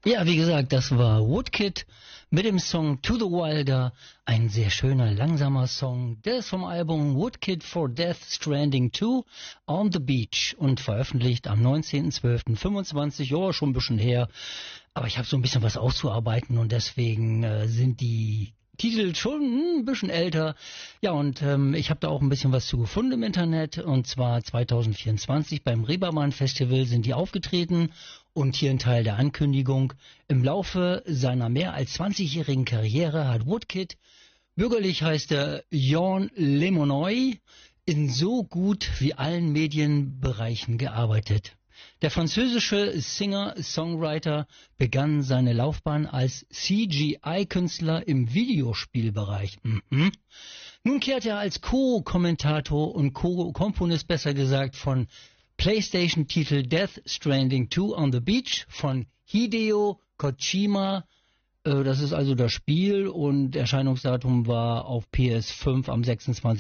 Ja, wie gesagt, das war Woodkid mit dem Song To the Wilder, ein sehr schöner, langsamer Song. Der ist vom Album Woodkid for Death Stranding 2 on the Beach und veröffentlicht am 19.12.25, ja, schon ein bisschen her. Aber ich habe so ein bisschen was auszuarbeiten und deswegen sind die Titel schon ein bisschen älter. Ja, und ich habe da auch ein bisschen was zu gefunden im Internet. Und zwar 2024 beim Reeperbahn Festival sind die aufgetreten. Und hier ein Teil der Ankündigung. Im Laufe seiner mehr als 20-jährigen Karriere hat Woodkid, bürgerlich heißt er Jan Lemonoy, in so gut wie allen Medienbereichen gearbeitet. Der französische Singer-Songwriter begann seine Laufbahn als CGI-Künstler im Videospielbereich. Nun kehrt er als Co-Kommentator und Co-Komponist, besser gesagt, von PlayStation-Titel Death Stranding 2 on the Beach von Hideo Kojima. Das ist also das Spiel und Erscheinungsdatum war auf PS5 am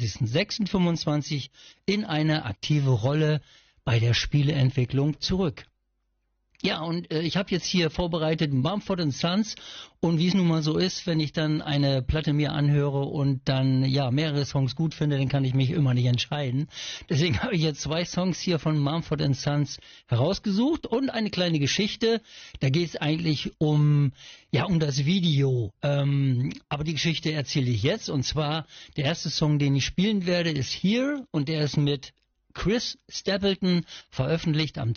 26.06.25 in eine aktive Rolle bei der Spieleentwicklung zurück. Ja, und ich habe jetzt hier vorbereitet Mumford & Sons und wie es nun mal so ist, wenn ich dann eine Platte mir anhöre und dann ja mehrere Songs gut finde, dann kann ich mich immer nicht entscheiden. Deswegen habe ich jetzt 2 Songs hier von Mumford & Sons herausgesucht und eine kleine Geschichte. Da geht es eigentlich um das Video. Aber die Geschichte erzähle ich jetzt und zwar der erste Song, den ich spielen werde, ist Here und der ist mit Chris Stapleton, veröffentlicht am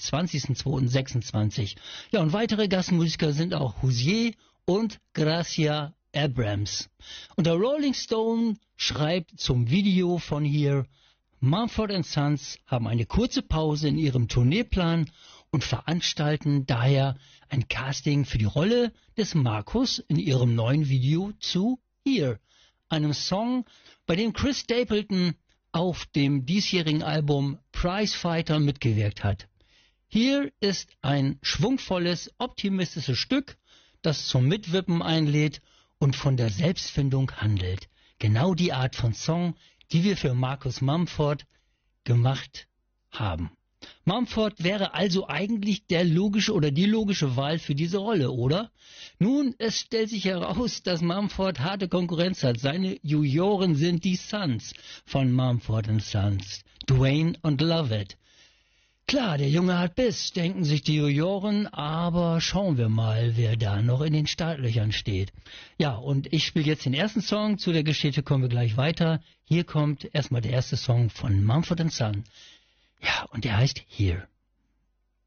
20.02.26. Ja, und weitere Gastmusiker sind auch Hozier und Gracia Abrams. Und der Rolling Stone schreibt zum Video von Here: Mumford & Sons haben eine kurze Pause in ihrem Tourneeplan und veranstalten daher ein Casting für die Rolle des Markus in ihrem neuen Video zu Here, einem Song, bei dem Chris Stapleton auf dem diesjährigen Album Prizefighter mitgewirkt hat. Hier ist ein schwungvolles, optimistisches Stück, das zum Mitwippen einlädt und von der Selbstfindung handelt. Genau die Art von Song, die wir für Marcus Mumford gemacht haben. Mumford wäre also eigentlich der logische oder die logische Wahl für diese Rolle, oder? Nun, es stellt sich heraus, dass Mumford harte Konkurrenz hat. Seine Juroren sind die Sons von Mumford & Sons, Dwayne und Lovett. Klar, der Junge hat Biss, denken sich die Juroren, aber schauen wir mal, wer da noch in den Startlöchern steht. Ja, und ich spiele jetzt den ersten Song, zu der Geschichte kommen wir gleich weiter. Hier kommt erstmal der erste Song von Mumford & Sons. Ja, und der heißt Here.